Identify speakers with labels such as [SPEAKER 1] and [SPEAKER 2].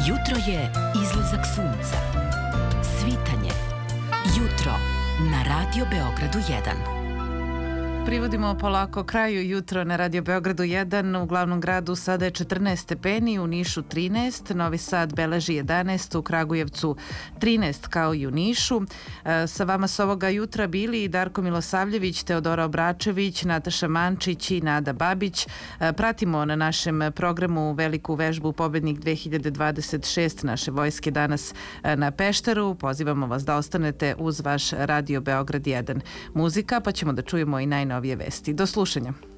[SPEAKER 1] Jutro je izlazak sunca. Svitanje. Jutro na Radio Beogradu 1.
[SPEAKER 2] Privodimo polako kraju jutro na Radio Beogradu 1. U glavnom gradu sada je 14 stepeni, u Nišu 13, Novi Sad beleži 11, u Kragujevcu 13 kao i u Nišu. Sa vama s ovoga jutra bili Darko Milosavljević, Teodora Obračević, Nataša Mančić i Nada Babić. Pratimo na našem programu veliku vežbu Pobednik 2026 naše vojske danas na Pešteru. Pozivamo vas da ostanete uz vaš Radio Beograd 1. Muzika, pa ćemo da čujemo i najnovije vesti. Do slušanja.